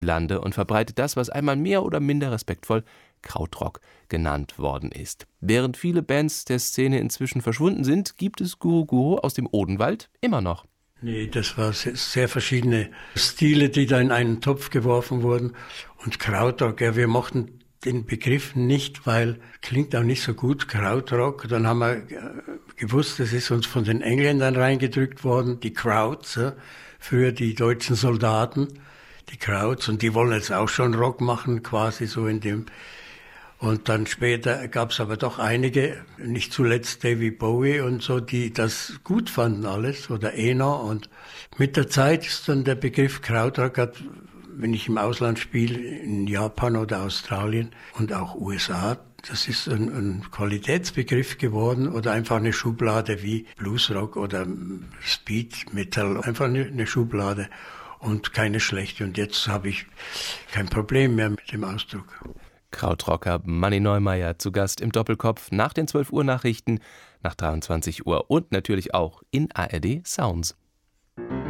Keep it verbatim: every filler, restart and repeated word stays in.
Lande und verbreitet das, was einmal mehr oder minder respektvoll Krautrock genannt worden ist. Während viele Bands der Szene inzwischen verschwunden sind, gibt es Guru Guru aus dem Odenwald immer noch. Nee, das waren sehr, sehr verschiedene Stile, die da in einen Topf geworfen wurden. Und Krautrock, ja, wir mochten den Begriff nicht, weil klingt auch nicht so gut, Krautrock. Dann haben wir gewusst, das ist uns von den Engländern reingedrückt worden, die Krauts, ja, früher die deutschen Soldaten, die Krauts, und die wollen jetzt auch schon Rock machen, quasi so in dem. Und dann später gab es aber doch einige, nicht zuletzt David Bowie und so, die das gut fanden alles, oder Eno. Und mit der Zeit ist dann der Begriff Krautrock, hat, wenn ich im Ausland spiele, in Japan oder Australien und auch U S A, das ist ein, ein Qualitätsbegriff geworden oder einfach eine Schublade wie Bluesrock oder Speed Metal, einfach eine, eine Schublade und keine schlechte. Und jetzt habe ich kein Problem mehr mit dem Ausdruck. Krautrocker Manni Neumeier zu Gast im Doppelkopf nach den zwölf Uhr Nachrichten, nach dreiundzwanzig Uhr und natürlich auch in A R D Sounds.